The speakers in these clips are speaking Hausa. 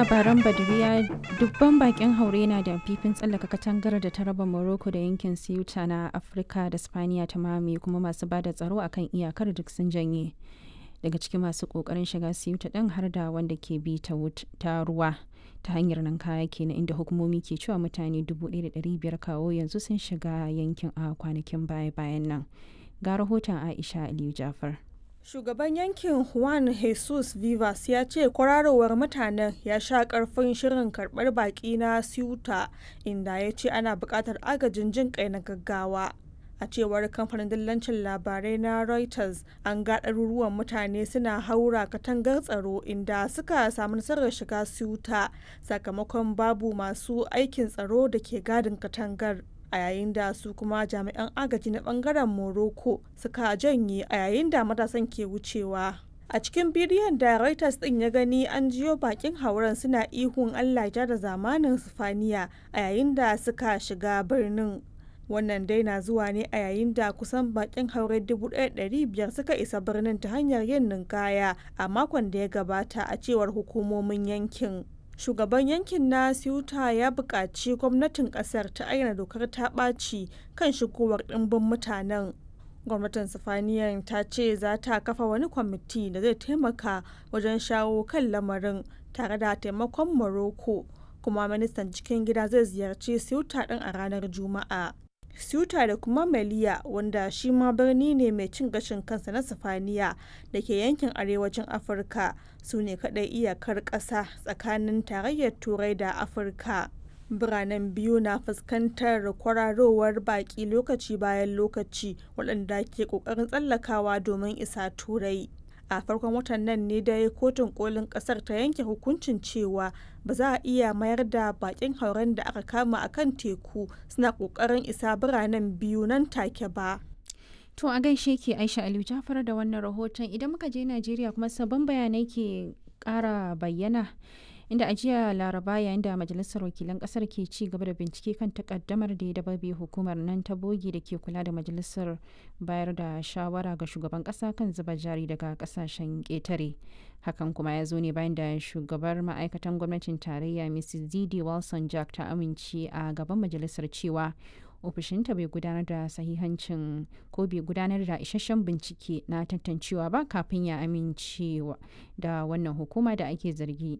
labaran Badriya, dubban bakin haure na da fifin tsallaka katangar da ta raba Morocco da yankin Ceuta na Afirka da Spaniya ta mamaye, kuma masu bada tsaro akan iyakar duk sun janye. Daga cikin masu kokarin shiga Ceuta din har da wanda ke bi ta ruwa ta hanyar nan kaya kenan, inda hukumomi ke cewa mutane 1,500 kawo yanzu sun shiga yankin a kwanakin baya-bayan nan. Ga rahoton Aisha Aliyu Jafar. Shugaban yankin Juan Jesus Vivas ya ce kwararowar mutanen ya sha karfin shirin karbar baki na Ceuta, inda ya ce ana buƙatar agajin jin kai na gaggawa. A cewar kamfanin dillancin labarai na Reuters, an ga ɗaruruwan mutane suna haura katangar tsaro inda suka samu nasarar shiga Ceuta sakamakon babu masu aikin tsaro da ke gadin katangar. A yayin da su kuma jami'an agaji na bangaren Morocco suka janye a yayin da matasan ke wucewa. A cikin bidiyon da Reuters din ya gani, an jiyo bakin hauren suna ihun Allah ja da zamanin Sifaniya a yayin da suka shiga birnin. Wannan dai na zuwa ne a yayin da kusan bakin haure 1,500 suka isa birnin ta hanyar yin ninkaya a makon da ya gabata, a cewar hukumomin yankin. Shugaban yankin na Ceuta ya buƙaci gwamnatin ƙasar ta ayyana dokar ta ɓaci kan shigowar ɗimbin mutanen. Gwamnatin Sifaniya ta ce za ta kafa wani kwamiti da zai taimaka wajen shawo kan lamarin tare da taimakon Morocco, kuma ministan cikin gida zai ziyarci Ceuta ɗin a ranar Juma'a. Ceuta da kuma Melilla, wanda shi ma birni ne mai cin gashin kansa na Sifaniya da ke yankin arewacin Afirka, su ne kaɗai iyakar ƙasa tsakanin tarayyar Turai da Afirka. Biranen biyu na fuskantar kwararowar baƙi lokaci bayan lokaci waɗanda ke ƙoƙarin tsallakawa domin isa Turai. A farkon watan nan ne dai kotun kolin kasar ta yanke hukuncin cewa ba za a iya mayar da bakin hauren da aka kama a kan teku suna kokarin isa biranen biyu nan take ba. To a gaishe ke Aisha Aliyu Jafar da wannan rahoton. Idan muka je Najeriya kuma sabon bayanai ke ƙara bayyana, inda a jiya Laraba, yayin da Majalisar Wakilan Kasar ke ci gaba da bincike kan takaddamar da ya dababe hukumar nan ta bogi da ke kula da majalisar bayar da shawara ga shugaban kasa kan zuba jari daga kasashen ƙetare. Hakan kuma ya zo ne bayan da shugabar ma'aikatan gwamnatin tarayya Mrs. Didi Wilson Jack ta amince a gaban majalisar cewa ofishinta bai gudanar da sahihancin ko bai gudanar da isasshen bincike na tantancewa ba kafin ya amincewa da wannan hukuma da ake zargi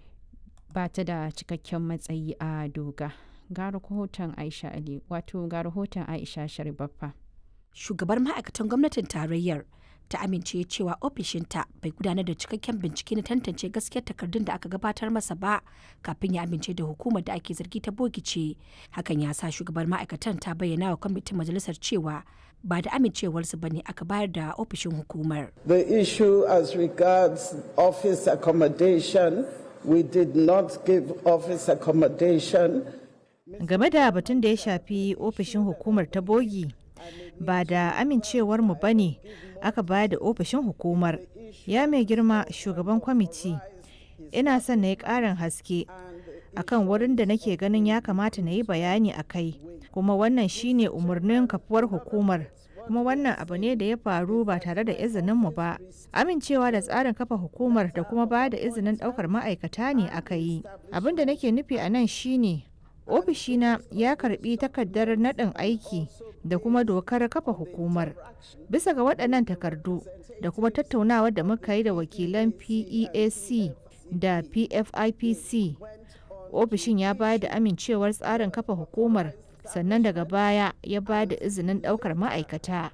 ba ta da cikakken matsayi a doga. Ga rahoton Aisha Ali, wato ga rahoton Aisha Sharibaffa. Shugabar ma'aikatan gwamnatin tarayyar ta amince cewa ofishinta bai gudanar da cikakken bincike na tantance gaskiyar takardun da aka gabatar masa ba kafin ya amince da hukumar da ake zargi ta bogice. Hakan ya sa shugabar ma'aikatan ta bayyana wa kwamitin majalisar cewa ba da amincewarsu ba ne aka bayar da ofishin hukumar. The issue as regards office accommodation, we did not give office accommodation. Game da batun da ya shafi ofishin hukumar ta bogi, ba da amincewarmu ba ne aka bayar da ofishin hukumar. Ya mai girma shugaban kwamiti, ina son na yi ƙarin haske akan wurin da nake ganin ya kamata na yi bayani a kai, kuma wannan shine umarnin kafuwar hukumar, kuma wannan abu ne da ya faru ba tare da izininmu ba. Amincewa da tsarin kafa hukumar da kuma ba da izinin ɗaukar ma'aikata ne aka yi. Abin da nake nufi a nan shine ofishina ya karbi takardar naɗin aiki da kuma dokar kafa hukumar. Bisa ga waɗannan takardu da kuma tattaunawar da muka yi da wakilan PEAC da PFIPC, ofishin ya bayar da amincewar tsarin kafa hukumar, sannan daga baya ya bayar da izinin ɗaukar ma'aikata.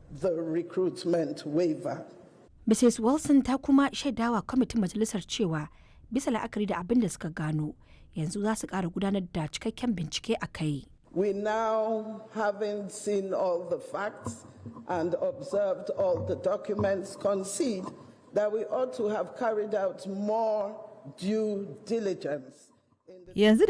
Mrs. Wilson ta kuma shaidawa kwamitin majalisar cewa bisa la'akari da abin da suka gano, yanzu za su ƙara gudanar da cikakken bincike a kai. We now, having seen all the facts and observed all the documents, concede that we ought to have carried out more due diligence. Yanzu